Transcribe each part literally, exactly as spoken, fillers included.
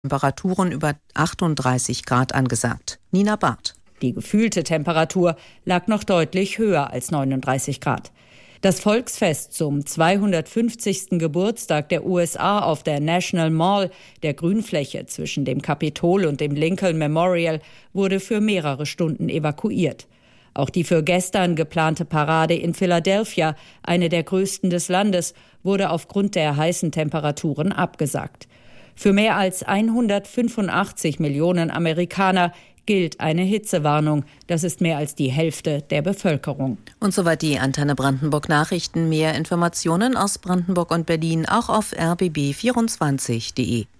Temperaturen über achtunddreißig Grad angesagt. Nina Barth. Die gefühlte Temperatur lag noch deutlich höher als neununddreißig Grad. Das Volksfest zum zweihundertfünfzigsten Geburtstag der U S A auf der National Mall, der Grünfläche zwischen dem Kapitol und dem Lincoln Memorial, wurde für mehrere Stunden evakuiert. Auch die für gestern geplante Parade in Philadelphia, eine der größten des Landes, wurde aufgrund der heißen Temperaturen abgesagt. Für mehr als hundertfünfundachtzig Millionen Amerikaner gilt eine Hitzewarnung. Das ist mehr als die Hälfte der Bevölkerung. Und soweit die Antenne Brandenburg Nachrichten. Mehr Informationen aus Brandenburg und Berlin auch auf r b b vierundzwanzig punkt de.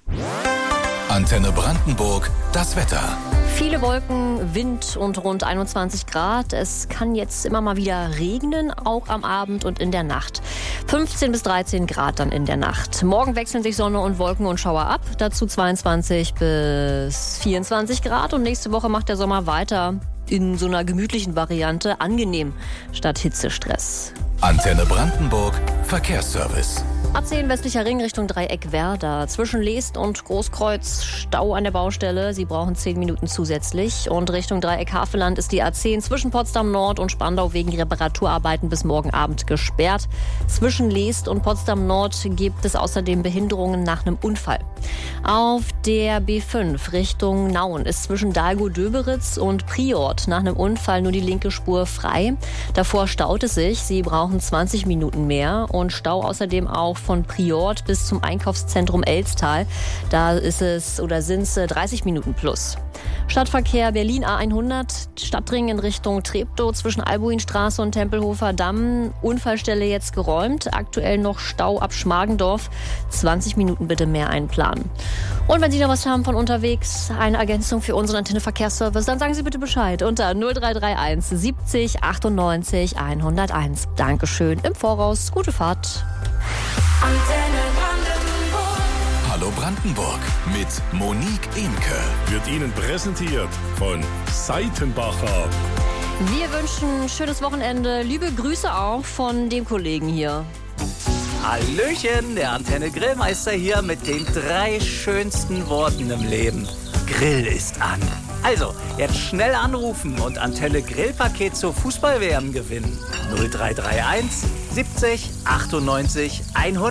Antenne Brandenburg, das Wetter. Viele Wolken, Wind und rund einundzwanzig Grad. Es kann jetzt immer mal wieder regnen, auch am Abend und in der Nacht. fünfzehn bis dreizehn Grad dann in der Nacht. Morgen wechseln sich Sonne und Wolken und Schauer ab. Dazu zweiundzwanzig bis vierundzwanzig Grad. Und nächste Woche macht der Sommer weiter in so einer gemütlichen Variante. Angenehm statt Hitzestress. Antenne Brandenburg, Verkehrsservice. A zehn westlicher Ring Richtung Dreieck Werder. Zwischen Leest und Großkreuz Stau an der Baustelle. Sie brauchen zehn Minuten zusätzlich. Und Richtung Dreieck Havelland ist die A zehn zwischen Potsdam Nord und Spandau wegen Reparaturarbeiten bis morgen Abend gesperrt. Zwischen Leest und Potsdam Nord gibt es außerdem Behinderungen nach einem Unfall. Auf der B fünf Richtung Nauen ist zwischen Dahlgow-Döberitz und Priort nach einem Unfall nur die linke Spur frei. Davor staut es sich. Sie brauchen zwanzig Minuten mehr. Und Stau außerdem auch von Priort bis zum Einkaufszentrum Elstal. Da ist es oder sind es dreißig Minuten plus. Stadtverkehr Berlin A hundert, Stadtring in Richtung Treptow zwischen Albuinstraße und Tempelhofer Damm. Unfallstelle jetzt geräumt. Aktuell noch Stau ab Schmargendorf. zwanzig Minuten bitte mehr einplanen. Und wenn Sie noch was haben von unterwegs, eine Ergänzung für unseren Antenne Verkehrsservice, dann sagen Sie bitte Bescheid unter null drei drei eins siebzig achtundneunzig hunderteins. Dankeschön im Voraus. Gute Fahrt. Antenne Brandenburg. Hallo Brandenburg mit Monique Imke. Wird Ihnen präsentiert von Seitenbacher. Wir wünschen ein schönes Wochenende. Liebe Grüße auch von dem Kollegen hier. Hallöchen, der Antenne Grillmeister hier mit den drei schönsten Worten im Leben. Grill ist an. Also, jetzt schnell anrufen und Antenne Grillpaket zur Fußball-W M gewinnen. null drei drei eins siebzig achtundneunzig hundert.